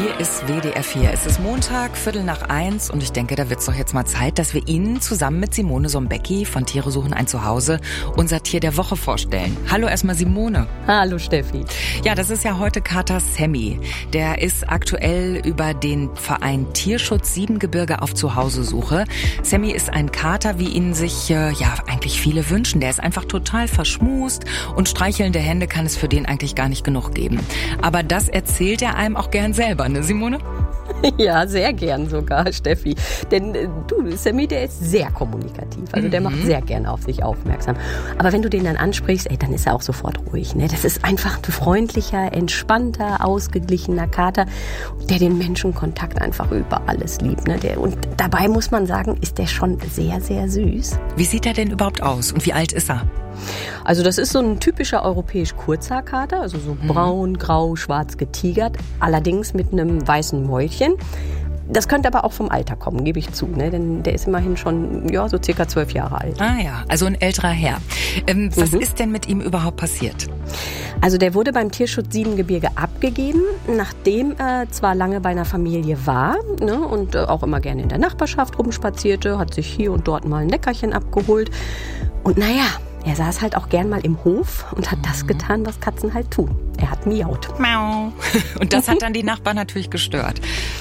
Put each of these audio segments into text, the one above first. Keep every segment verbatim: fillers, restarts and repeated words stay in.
Hier ist W D R vier. Es ist Montag, Viertel nach eins und ich denke, da wird's doch jetzt mal Zeit, dass wir Ihnen zusammen mit Simone Sombecki von Tiere suchen ein Zuhause unser Tier der Woche vorstellen. Hallo erstmal Simone. Hallo Steffi. Ja, das ist ja heute Kater Sammy. Der ist aktuell über den Verein Tierschutz Siebengebirge auf Zuhausesuche. Sammy ist ein Kater, wie ihn sich äh, ja eigentlich viele wünschen. Der ist einfach total verschmust und streichelnde Hände kann es für den eigentlich gar nicht genug geben. Aber das erzählt er einem auch gern selber. Ne, Simone? Ja, sehr gern sogar, Steffi. Denn äh, du, Sammy, der ist sehr kommunikativ. Also der mhm. macht sehr gern auf sich aufmerksam. Aber wenn du den dann ansprichst, ey, dann ist er auch sofort ruhig. Ne? Das ist einfach ein freundlicher, entspannter, ausgeglichener Kater, der den Menschenkontakt einfach über alles liebt. Ne? Der, und dabei muss man sagen, ist der schon sehr, sehr süß. Wie sieht er denn überhaupt aus und wie alt ist er? Also das ist so ein typischer europäisch Kurzhaarkater, also so braun, grau, schwarz getigert, allerdings mit einem weißen Mäulchen. Das könnte aber auch vom Alter kommen, gebe ich zu, ne? Denn der ist immerhin schon ja so circa zwölf Jahre alt. Ah ja, also ein älterer Herr. Ähm, was Mhm. ist denn mit ihm überhaupt passiert? Also der wurde beim Tierschutz Siebengebirge abgegeben, nachdem er zwar lange bei einer Familie war, ne, und äh, auch immer gerne in der Nachbarschaft rumspazierte, hat sich hier und dort mal ein Leckerchen abgeholt. Und naja, er saß halt auch gern mal im Hof und hat das getan, was Katzen halt tun. Er hat miaut. Miau. Und das hat dann die Nachbarn natürlich gestört.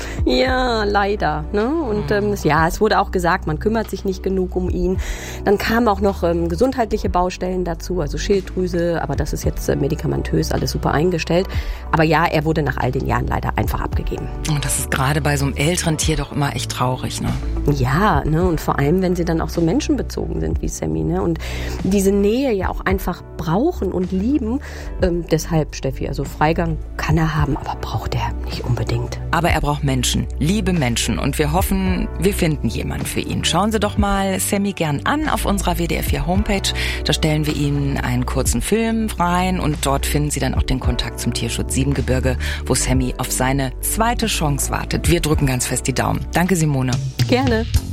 Ja, leider. Ne? Und ähm, ja, es wurde auch gesagt, man kümmert sich nicht genug um ihn. Dann kamen auch noch ähm, gesundheitliche Baustellen dazu, also Schilddrüse, aber das ist jetzt äh, medikamentös alles super eingestellt. Aber ja, er wurde nach all den Jahren leider einfach abgegeben. Und das ist gerade bei so einem älteren Tier doch immer echt traurig, ne? Ja, ne? Und vor allem, wenn sie dann auch so menschenbezogen sind wie Sammy, ne? Und diese Nähe ja auch einfach brauchen und lieben. Ähm, deshalb, Steffi, also Freigang kann er haben, aber braucht er nicht unbedingt. Aber er braucht Menschen, liebe Menschen. Und wir hoffen, wir finden jemanden für ihn. Schauen Sie doch mal Sammy gern an auf unserer W D R vier Homepage. Da stellen wir Ihnen einen kurzen Film rein und dort finden Sie dann auch den Kontakt zum Tierschutz Siebengebirge, wo Sammy auf seine zweite Chance wartet. Wir drücken ganz fest die Daumen. Danke, Simone. Gerne.